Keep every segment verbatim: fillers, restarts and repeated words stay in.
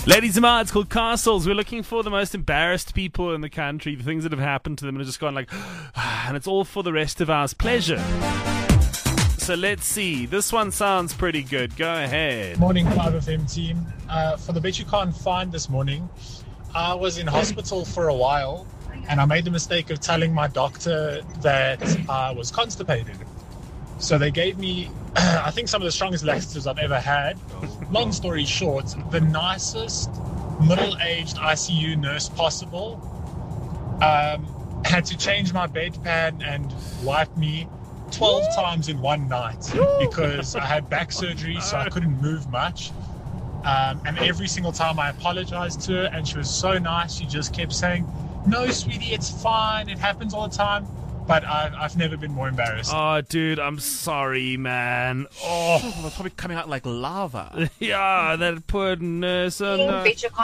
Ladies and gentlemen, it's called Castles. We're looking for the most embarrassed people in the country, the things that have happened to them and have just gone like, and it's all for the rest of ours pleasure. So let's see. This one sounds pretty good. Go ahead. Morning, five F M team. Uh, for the Bet You Can't Find this morning, I was in hospital for a while and I made the mistake of telling my doctor that I was constipated. So they gave me, I think, some of the strongest laxatives I've ever had. Long story short, the nicest middle-aged I C U nurse possible um, had to change my bedpan and wipe me twelve times in one night because I had back surgery, so I couldn't move much. Um, and every single time I apologized to her, and she was so nice, she just kept saying, "No, sweetie, it's fine. It happens all the time." But I've, I've never been more embarrassed. Oh, dude, I'm sorry, man. Oh, it's probably coming out like lava. Yeah, that poor nurse. Oh, no.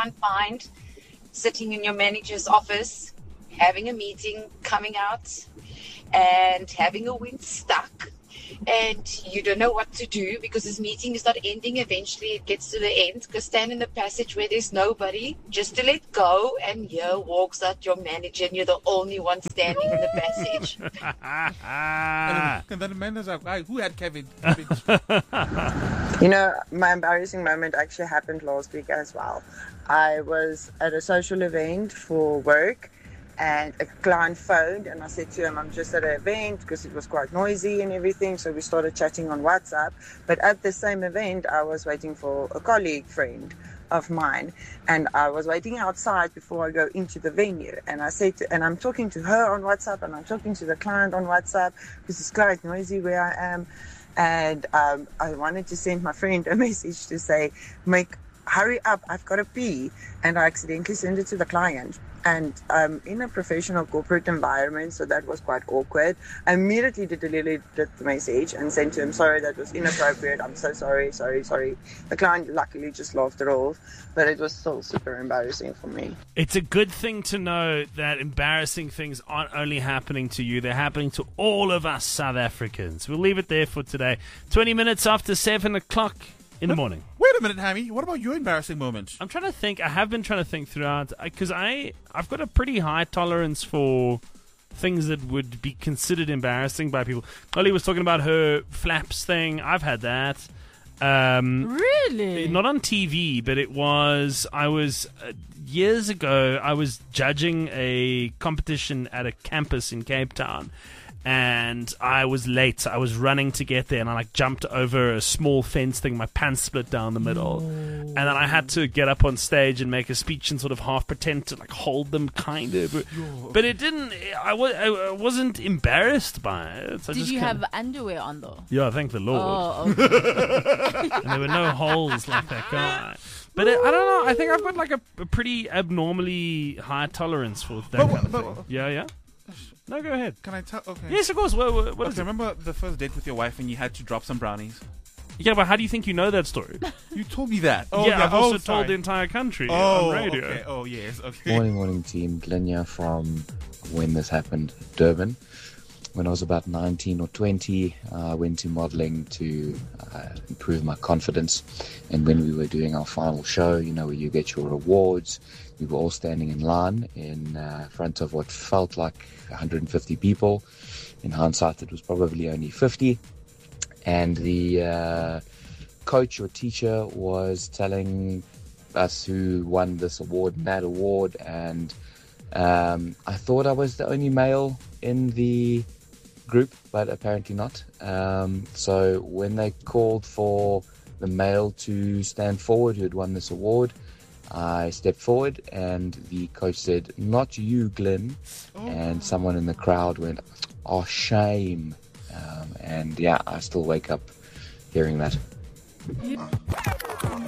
And then the manager's like, who had Kevin? Kevin? You know, my embarrassing moment actually happened last week as well. I was at a social event for work, and a client phoned and I said to him, I'm just at an event because it was quite noisy and everything. So we started chatting on WhatsApp. But at the same event, I was waiting for a colleague friend of mine. And I was waiting outside before I go into the venue. And I said, to, and I'm talking to her on WhatsApp and I'm talking to the client on WhatsApp because it's quite noisy where I am. And um, I wanted to send my friend a message to say, make, hurry up, I've got to pee. And I accidentally sent it to the client. And um, in a professional corporate environment, so that was quite awkward. I immediately deleted the message and sent to him, sorry, that was inappropriate. I'm so sorry, sorry, sorry. The client luckily just laughed it off, but it was still super embarrassing for me. It's a good thing to know that embarrassing things aren't only happening to you, they're happening to all of us South Africans. We'll leave it there for today. twenty minutes after seven o'clock in the morning. Wait a minute, Hammy. What about your embarrassing moment? I'm trying to think. I have been trying to think throughout because I I've got a pretty high tolerance for things that would be considered embarrassing by people. Ollie was talking about her flaps thing. I've had that. Um, really? Not on T V, but it was. I was uh, years ago. I was judging a competition at a campus in Cape Town. And I was late. I was running to get there, and I like jumped over a small fence thing. My pants split down the middle, oh. and then I had to get up on stage and make a speech and sort of half pretend to like hold them, kind of. But, but it didn't. I was. I wasn't embarrassed by it. So Did just you kinda, have underwear on though? Yeah, thank the Lord. Oh, okay. And there were no holes like that guy. But it, I don't know. I think I've got like a, a pretty abnormally high tolerance for that but, kind of but, thing. Yeah, yeah. No, go ahead. Can I tell? Okay. Yes, of course. What, what, what okay, is it? Remember the first date with your wife and you had to drop some brownies? Yeah, but how do you think you know that story? You told me that. Oh, yeah, I've also oh, told the entire country oh, on radio. Okay. Oh, yes. Okay. Morning, morning, team. Glenia from when this happened, Durban. When I was about nineteen or twenty, uh, I went to modeling to uh, improve my confidence. And when we were doing our final show, you know, where you get your awards, we were all standing in line in uh, front of what felt like one hundred fifty people. In hindsight, it was probably only fifty. And the uh, coach or teacher was telling us who won this award and that award. And um, I thought I was the only male in the group, but apparently not. Um, so when they called for the male to stand forward who had won this award, I stepped forward and the coach said, "Not you, Glenn." Oh. And someone in the crowd went, "Oh, shame." Um, and yeah, I still wake up hearing that.